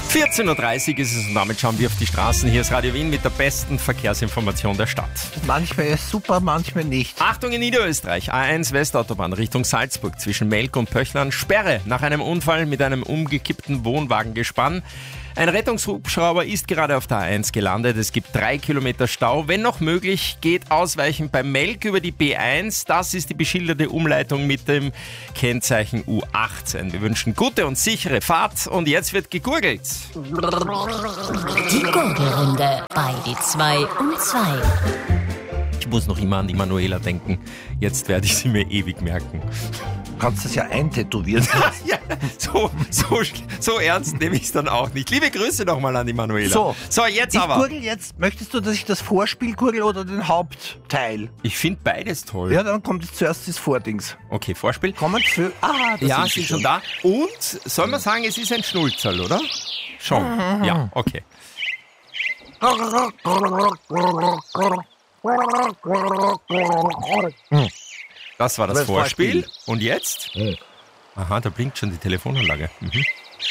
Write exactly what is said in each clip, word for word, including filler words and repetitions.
vierzehn Uhr dreißig ist es und damit schauen wir auf die Straßen. Hier ist Radio Wien mit der besten Verkehrsinformation der Stadt. Manchmal ist super, manchmal nicht. Achtung in Niederösterreich, A eins Westautobahn Richtung Salzburg zwischen Melk und Pöchlern. Sperre nach einem Unfall mit einem umgekippten Wohnwagengespann. Ein Rettungshubschrauber ist gerade auf der A eins gelandet. Es gibt drei Kilometer Stau. Wenn noch möglich, geht ausweichen bei Melk über die B eins. Das ist die beschilderte Umleitung mit dem Kennzeichen U achtzehn. Wir wünschen gute und sichere Fahrt und jetzt wird gegurgelt. Die Gurgelrunde bei die zwei und zwei. Ich muss noch immer an die Manuela denken. Jetzt werde ich sie mir ewig merken. Du kannst das ja eintätowieren. Ja, so, so, so ernst nehme ich es dann auch nicht. Liebe Grüße nochmal an die Manuela. So, so jetzt ich aber. gurgel jetzt. Möchtest du, dass ich das Vorspiel gurgel oder den Hauptteil? Ich finde beides toll. Ja, dann kommt jetzt zuerst das Vordings. Okay, Vorspiel. Kommen für... Ah, das Ja, sind sind sie schon da. Und, soll man sagen, es ist ein Schnulzerl, oder? Schon. Ja, okay. Das war das, Das Vorspiel. Vorspiel. Und jetzt? Aha, da blinkt schon die Telefonanlage. Mhm.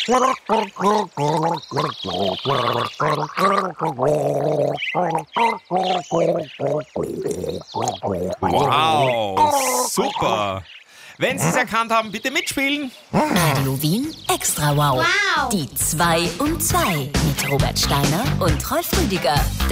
Wow, super. Wenn Sie es erkannt haben, bitte mitspielen. Radio Wien Extra Wow. Wow. Die zwei und zwei mit Robert Steiner und Rolf Rüdiger.